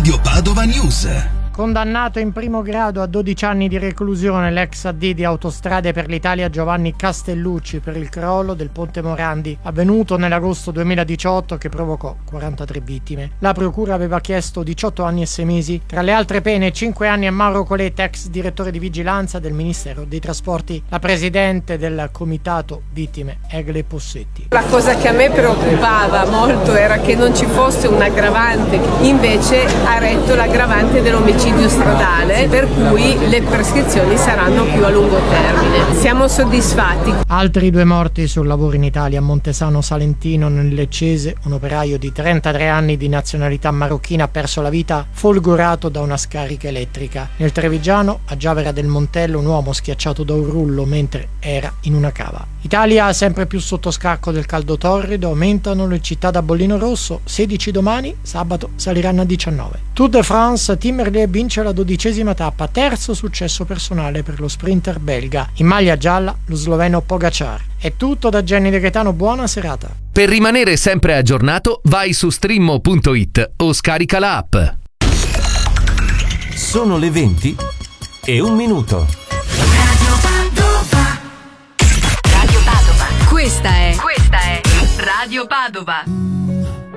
Radio Padova News. Condannato in primo grado a 12 anni di reclusione l'ex AD di Autostrade per l'Italia Giovanni Castellucci per il crollo del ponte Morandi avvenuto nell'agosto 2018 che provocò 43 vittime. La procura aveva chiesto 18 anni e 6 mesi. Tra le altre pene 5 anni a Mauro Coletta, ex direttore di vigilanza del Ministero dei Trasporti, la presidente del comitato vittime Egle Possetti. La cosa che a me preoccupava molto era che non ci fosse un aggravante, invece ha retto l'aggravante dell'omicidio stradale, per cui le prescrizioni saranno più a lungo termine. Siamo soddisfatti. Altri 2 morti sul lavoro in Italia. A Montesano Salentino, nel Leccese, un operaio di 33 anni di nazionalità marocchina ha perso la vita folgorato da una scarica elettrica. Nel Trevigiano, a Giavera del Montello, un uomo schiacciato da un rullo mentre era in una cava. Italia sempre più sotto scacco del caldo torrido, aumentano le città da bollino rosso, 16 domani, sabato saliranno a 19. Tour de France, Tim Merlier vince la 12ª tappa, terzo successo personale per lo sprinter belga. In maglia gialla lo sloveno Pogacar. È tutto da Jenny De Gaetano, buona serata. Per rimanere sempre aggiornato vai su streammo.it o scarica la app. Sono le 20 e 1 minuto. Radio Padova. Questa è Radio Padova.